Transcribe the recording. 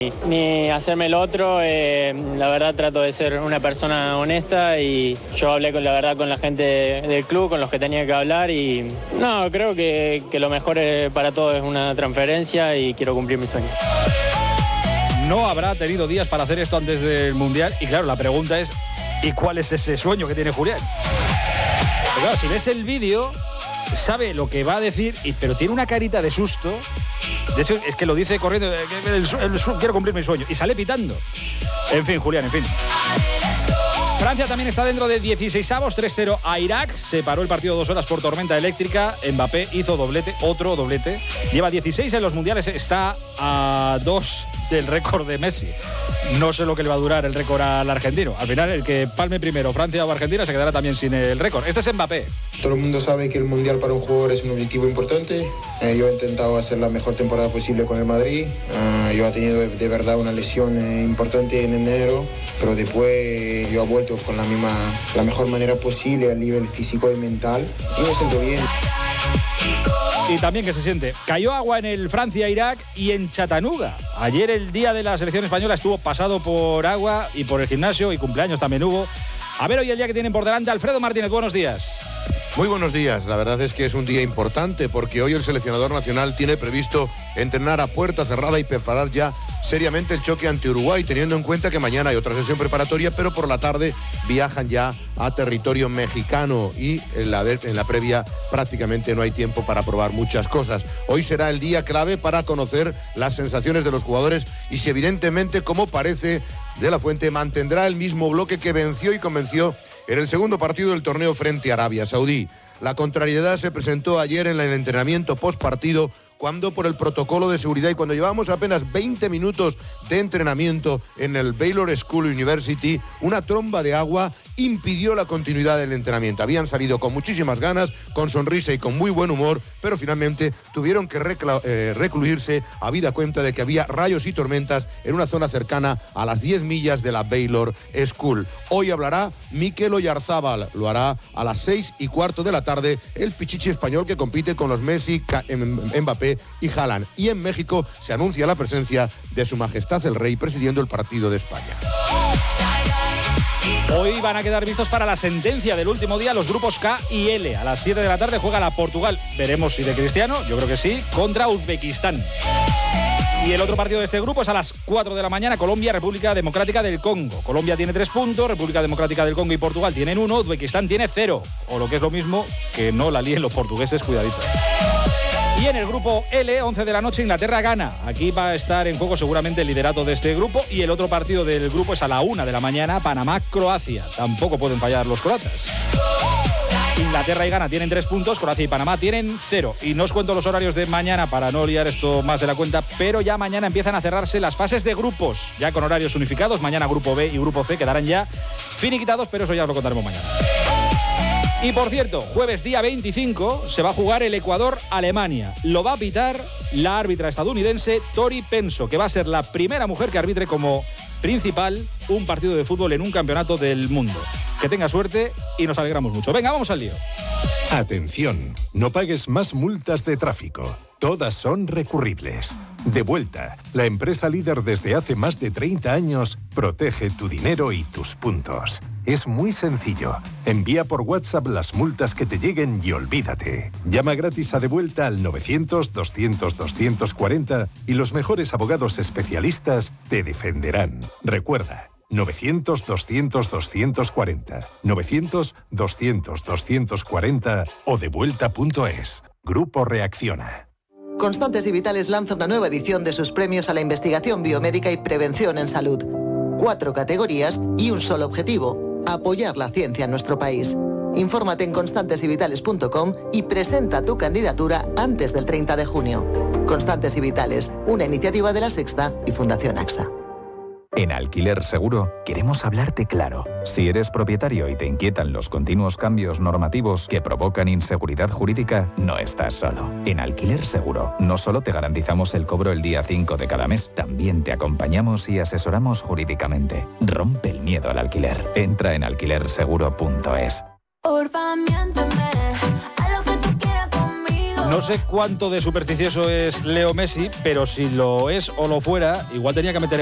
Ni hacerme el otro, la verdad trato de ser una persona honesta y yo hablé con la gente del club, con los que tenía que hablar y no, creo que lo mejor para todos es una transferencia y quiero cumplir mi sueño. No habrá tenido días para hacer esto antes del Mundial y claro, la pregunta es ¿y cuál es ese sueño que tiene Julián? Pero claro, si ves el vídeo, sabe lo que va a decir, pero tiene una carita de susto. De eso, es que lo dice corriendo, quiero cumplir mi sueño. Y sale pitando. En fin, Julián, en fin. Francia también está dentro de 16avos, 3-0 a Irak. Se paró el partido 2 horas por tormenta eléctrica. Mbappé hizo doblete, otro doblete. Lleva 16 en los mundiales, está a 2 del récord de Messi. No sé lo que le va a durar el récord al argentino. Al final, el que palme primero Francia o Argentina se quedará también sin el récord. Este es Mbappé. Todo el mundo sabe que el Mundial para un jugador es un objetivo importante. Yo he intentado hacer la mejor temporada posible con el Madrid. Yo he tenido de verdad una lesión importante en enero, pero después yo he vuelto con la mejor manera posible a nivel físico y mental y me siento bien. Y también que se siente. Cayó agua en el Francia-Irak y en Chattanooga. Ayer el día de la selección española estuvo pasado por agua y por el gimnasio y cumpleaños también hubo. A ver hoy el día que tienen por delante. Alfredo Martínez, buenos días. Muy buenos días. La verdad es que es un día importante porque hoy el seleccionador nacional tiene previsto entrenar a puerta cerrada y preparar ya seriamente el choque ante Uruguay, teniendo en cuenta que mañana hay otra sesión preparatoria, pero por la tarde viajan ya a territorio mexicano y en la previa prácticamente no hay tiempo para probar muchas cosas. Hoy será el día clave para conocer las sensaciones de los jugadores y si evidentemente, como parece, De la Fuente mantendrá el mismo bloque que venció y convenció en el segundo partido del torneo frente a Arabia Saudí. La contrariedad se presentó ayer en el entrenamiento postpartido cuando por el protocolo de seguridad y cuando llevábamos apenas 20 minutos de entrenamiento en el Baylor School University, una tromba de agua impidió la continuidad del entrenamiento. Habían salido con muchísimas ganas, con sonrisa y con muy buen humor, pero finalmente tuvieron que recluirse habida cuenta de que había rayos y tormentas en una zona cercana a las 10 millas de la Baylor School. Hoy hablará Mikel Oyarzábal, lo hará a las 6:15 de la tarde, el pichichi español que compite con los Messi, Mbappé y Haaland. Y en México se anuncia la presencia de Su Majestad el Rey presidiendo el partido de España. Hoy van a quedar vistos para la sentencia del último día los grupos K y L. A las 7 de la tarde juega la Portugal, veremos si de Cristiano, yo creo que sí, contra Uzbekistán. Y el otro partido de este grupo es a las 4 de la mañana, Colombia, República Democrática del Congo. Colombia tiene 3 puntos, República Democrática del Congo y Portugal tienen 1, Uzbekistán tiene 0. O lo que es lo mismo, que no la líen los portugueses, cuidadito. Y en el grupo L, 11 de la noche, Inglaterra-Ghana. Aquí va a estar en juego seguramente el liderato de este grupo. Y el otro partido del grupo es a la 1 de la mañana, Panamá-Croacia. Tampoco pueden fallar los croatas. Inglaterra y Ghana tienen 3 puntos, Croacia y Panamá tienen 0. Y no os cuento los horarios de mañana para no liar esto más de la cuenta, pero ya mañana empiezan a cerrarse las fases de grupos, ya con horarios unificados. Mañana grupo B y grupo C quedarán ya finiquitados, pero eso ya os lo contaremos mañana. Y por cierto, jueves día 25 se va a jugar el Ecuador-Alemania. Lo va a pitar la árbitra estadounidense Tori Penso, que va a ser la primera mujer que arbitre como principal un partido de fútbol en un campeonato del mundo. Que tenga suerte y nos alegramos mucho. Venga, vamos al lío. Atención, no pagues más multas de tráfico. Todas son recurribles. Devuelta, la empresa líder desde hace más de 30 años, protege tu dinero y tus puntos. Es muy sencillo. Envía por WhatsApp las multas que te lleguen y olvídate. Llama gratis a Devuelta al 900-200-240 y los mejores abogados especialistas te defenderán. Recuerda, 900-200-240, 900-200-240 o devuelta.es. Grupo Reacciona. Constantes y Vitales lanza una nueva edición de sus premios a la investigación biomédica y prevención en salud. 4 categorías y un solo objetivo: apoyar la ciencia en nuestro país. Infórmate en constantesyvitales.com y presenta tu candidatura antes del 30 de junio. Constantes y Vitales, una iniciativa de La Sexta y Fundación AXA. En Alquiler Seguro queremos hablarte claro. Si eres propietario y te inquietan los continuos cambios normativos que provocan inseguridad jurídica, no estás solo. En Alquiler Seguro no solo te garantizamos el cobro el día 5 de cada mes, también te acompañamos y asesoramos jurídicamente. Rompe el miedo al alquiler. Entra en alquilerseguro.es. No sé cuánto de supersticioso es Leo Messi, pero si lo es o lo fuera, igual tenía que meter